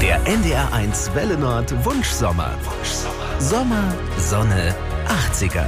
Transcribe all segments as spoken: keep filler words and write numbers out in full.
Der N D R eins Welle Nord Wunschsommer. Wunschsommer. Sommer, Sonne, achtziger.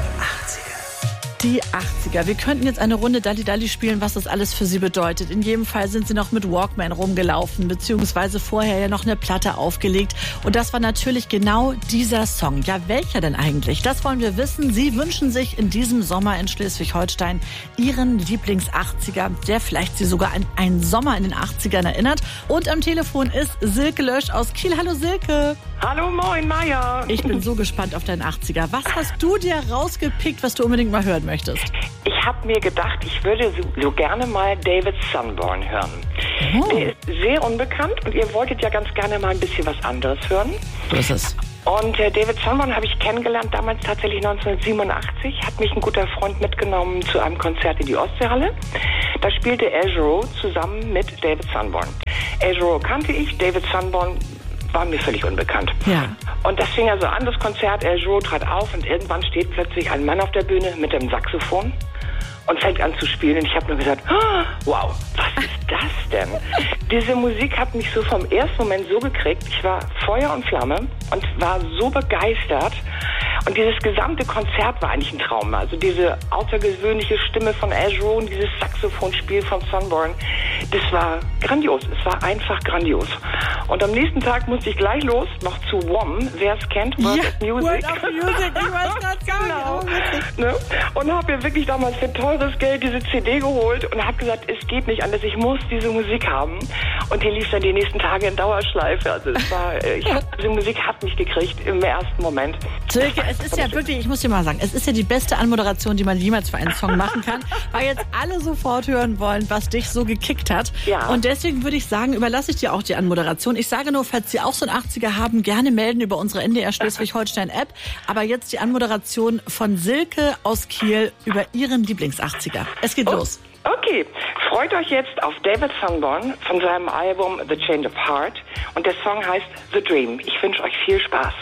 Die achtziger. Wir könnten jetzt eine Runde Dalli Dalli spielen, was das alles für Sie bedeutet. In jedem Fall sind Sie noch mit Walkman rumgelaufen, beziehungsweise vorher ja noch eine Platte aufgelegt. Und das war natürlich genau dieser Song. Ja, welcher denn eigentlich? Das wollen wir wissen. Sie wünschen sich in diesem Sommer in Schleswig-Holstein Ihren Lieblings-achtziger, der vielleicht Sie sogar an einen Sommer in den achtzigern erinnert. Und am Telefon ist Silke Lösch aus Kiel. Hallo Silke. Hallo, moin, Maja. Ich bin so gespannt auf deinen achtziger. Was hast du dir rausgepickt, was du unbedingt mal hören möchtest? Ich habe mir gedacht, ich würde so, so gerne mal David Sanborn hören. Oh. Der ist sehr unbekannt und ihr wolltet ja ganz gerne mal ein bisschen was anderes hören. So ist es. Und äh, David Sanborn habe ich kennengelernt, damals tatsächlich neunzehnhundertsiebenundachtzig. Hat mich ein guter Freund mitgenommen zu einem Konzert in die Ostseehalle. Da spielte Al Jarreau zusammen mit David Sanborn. Al Jarreau kannte ich, David Sanborn war mir völlig unbekannt. Ja. Und das fing also an, das Konzert, Al Jarreau trat auf und irgendwann steht plötzlich ein Mann auf der Bühne mit dem Saxophon und fängt an zu spielen. Und ich habe nur gesagt, oh, wow, was ist das denn? Diese Musik hat mich so vom ersten Moment so gekriegt. Ich war Feuer und Flamme und war so begeistert. Und dieses gesamte Konzert war eigentlich ein Traum. Also diese außergewöhnliche Stimme von Al Jarreau und dieses Saxophonspiel von Sanborn, das war grandios. Es war einfach grandios. Und am nächsten Tag musste ich gleich los, noch zu W O M, wer es kennt, World ja, of Music. World of Music, ich weiß gerade genau. Ne? Und habe mir wirklich damals für teures Geld diese C D geholt und habe gesagt, es geht nicht anders, ich muss diese Musik haben. Und die lief dann die nächsten Tage in Dauerschleife. Also es war, ich hab, diese Musik hat mich gekriegt im ersten Moment. Silke, es ist ja wirklich, ich muss dir mal sagen, es ist ja die beste Anmoderation, die man jemals für einen Song machen kann, weil jetzt alle sofort hören wollen, was dich so gekickt hat. Ja. Und deswegen würde ich sagen, überlasse ich dir auch die Anmoderation. Ich sage nur, falls Sie auch so einen achtziger haben, gerne melden über unsere N D R Schleswig-Holstein-App. Aber jetzt die Anmoderation von Silke aus Kiel über ihren Lieblings-achtziger. Es geht oh. los. Okay, freut euch jetzt auf David Sanborn von seinem Album The Change of Heart. Und der Song heißt The Dream. Ich wünsche euch viel Spaß.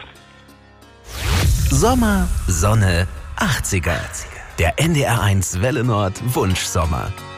Sommer, Sonne, achtziger. Der N D R eins Welle Nord Wunschsommer.